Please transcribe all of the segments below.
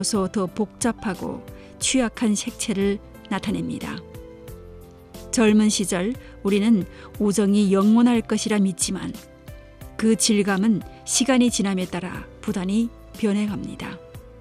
서 더 복잡하고 취약한 색채를 나타냅니다. 젊은 시절 우리는 우정이 영원할 것이라 믿지만 그 질감은 시간이 지남에 따라 부단히 변해갑니다.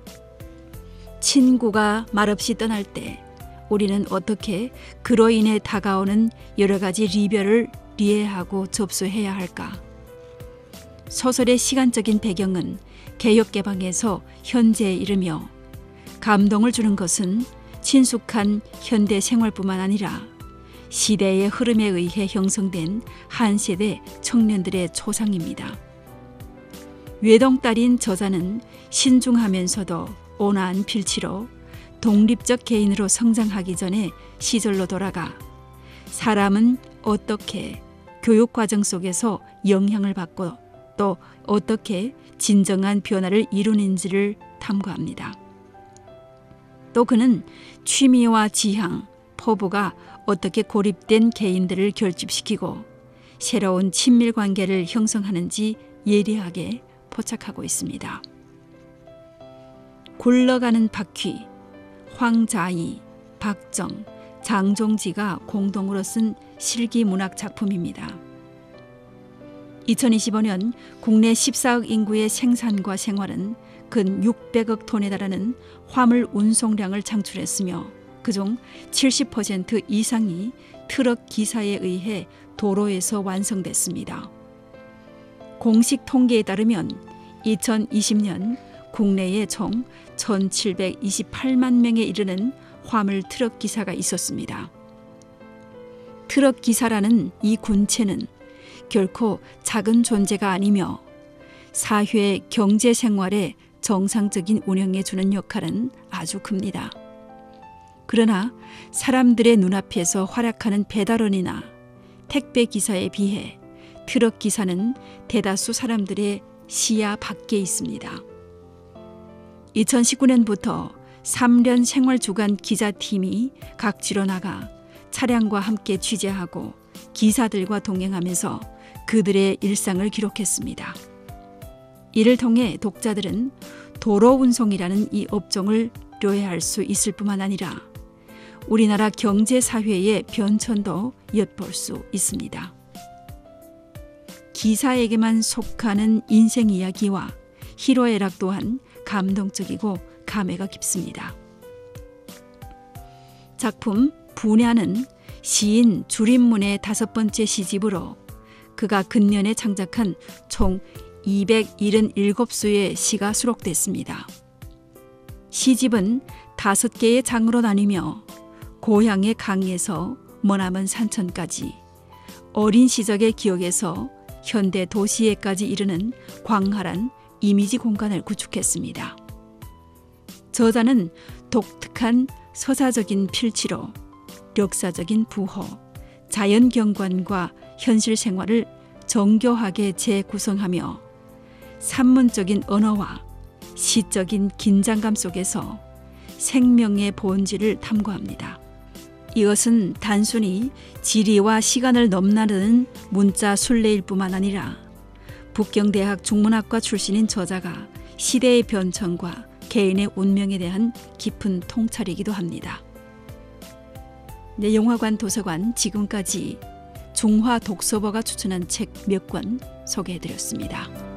친구가 말없이 떠날 때 우리는 어떻게 그로 인해 다가오는 여러 가지 리별을 이해하고 접수해야 할까? 소설의 시간적인 배경은 개혁개방에서 현재에 이르며 감동을 주는 것은 친숙한 현대 생활뿐만 아니라 시대의 흐름에 의해 형성된 한 세대 청년들의 초상입니다. 외동딸인 저자는 신중하면서도 온화한 필치로 독립적 개인으로 성장하기 전에 시절로 돌아가 사람은 어떻게 교육 과정 속에서 영향을 받고 또 어떻게 진정한 변화를 이루는지를 탐구합니다. 또 그는 취미와 지향, 포부가 어떻게 고립된 개인들을 결집시키고 새로운 친밀 관계를 형성하는지 예리하게 포착하고 있습니다. 굴러가는 바퀴, 황자희, 박정, 장종지가 공동으로 쓴 실기 문학 작품입니다. 2025년 국내 14억 인구의 생산과 생활은 근 600억 톤에 달하는 화물 운송량을 창출했으며 그중 70% 이상이 트럭 기사에 의해 도로에서 완성됐습니다. 공식 통계에 따르면 2020년 국내에 총 1,728만 명에 이르는 화물 트럭 기사가 있었습니다. 트럭 기사라는 이 군체는 결코 작은 존재가 아니며 사회 경제 생활의 정상적인 운영에 주는 역할은 아주 큽니다. 그러나 사람들의 눈앞에서 활약하는 배달원이나 택배 기사에 비해 트럭 기사는 대다수 사람들의 시야 밖에 있습니다. 2019년부터 3년 생활주간 기자팀이 각지로 나가 차량과 함께 취재하고 기사들과 동행하면서 그들의 일상을 기록했습니다. 이를 통해 독자들은 도로운송이라는 이 업종을 료해할 수 있을 뿐만 아니라 우리나라 경제사회의 변천도 엿볼 수 있습니다. 기사에게만 속하는 인생 이야기와 희로애락 또한 감동적이고 감회가 깊습니다. 작품 분야는 시인 주립문의 5번째 시집으로 그가 근년에 창작한 총 277수의 시가 수록됐습니다. 시집은 5개의 장으로 나뉘며 고향의 강에서 머나먼 산천까지 어린 시절의 기억에서 현대 도시에까지 이르는 광활한 이미지 공간을 구축했습니다. 저자는 독특한 서사적인 필치로 역사적인 부호, 자연 경관과 현실 생활을 정교하게 재구성하며 산문적인 언어와 시적인 긴장감 속에서 생명의 본질을 탐구합니다. 이것은 단순히 지리와 시간을 넘나드는 문자 순례일 뿐만 아니라 북경대학 중문학과 출신인 저자가 시대의 변천과 개인의 운명에 대한 깊은 통찰이기도 합니다. 네, 영화관 도서관 지금까지 중화독서버가 추천한 책 몇 권 소개해드렸습니다.